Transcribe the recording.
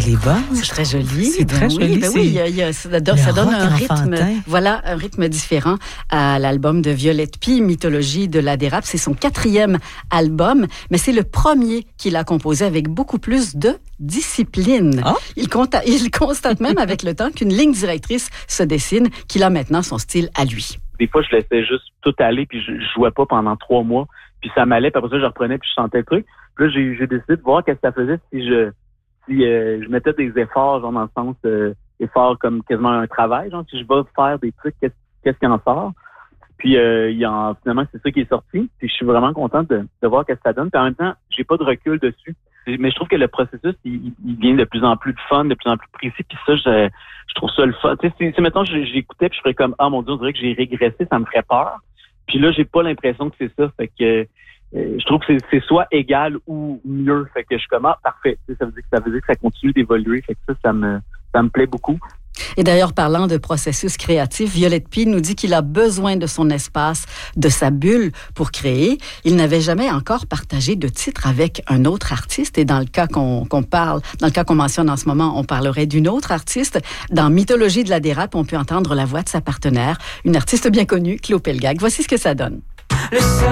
elle est bonne. C'est très joli. C'est très joli. Ça donne un rythme, un rythme différent à l'album de Violette Py, Mythologie de la dérape. C'est son 4e album, mais c'est le premier qu'il a composé avec beaucoup plus de discipline. Oh? Il constate même avec le temps qu'une ligne directrice se dessine, qu'il a maintenant son style à lui. Des fois, je laissais juste tout aller, puis je jouais pas pendant 3 mois, puis ça m'allait, puis après ça, je reprenais, puis je chantais le truc. Puis là, j'ai décidé de voir qu'est-ce que ça faisait si je mettais des efforts, genre dans le sens efforts comme quasiment un travail, genre si je vais faire des trucs, qu'est-ce qui en sort. Puis finalement, c'est ça qui est sorti. Puis je suis vraiment content de voir qu'est-ce que ça donne. Puis en même temps, j'ai pas de recul dessus. Mais je trouve que le processus, il devient de plus en plus fun, de plus en plus précis. Puis ça, je trouve ça le fun. Tu sais, si mettons, j'écoutais, puis je ferais comme, mon Dieu, on dirait que j'ai régressé, ça me ferait peur. Puis là, j'ai pas l'impression que c'est ça. Fait que je trouve que c'est soit égal ou mieux. Fait que je suis comme, parfait. Tu sais, ça veut dire que ça continue d'évoluer. Fait que ça me plaît beaucoup. Et d'ailleurs, parlant de processus créatif, Violette Py nous dit qu'il a besoin de son espace, de sa bulle pour créer. Il n'avait jamais encore partagé de titre avec un autre artiste. Et dans le cas qu'on mentionne en ce moment, on parlerait d'une autre artiste. Dans Mythologie de la dérape, on peut entendre la voix de sa partenaire, une artiste bien connue, Cleo Pelgag. Voici ce que ça donne.